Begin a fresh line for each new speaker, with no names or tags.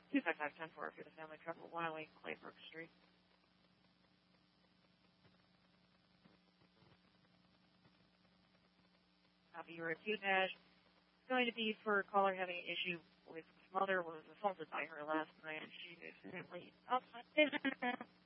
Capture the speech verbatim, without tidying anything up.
two five five ten four for the family trouble, one oh eight Claybrook Street. Copy your acute dash. It's going to be for a caller having an issue with his mother was assaulted by her last night, and she is currently upside down.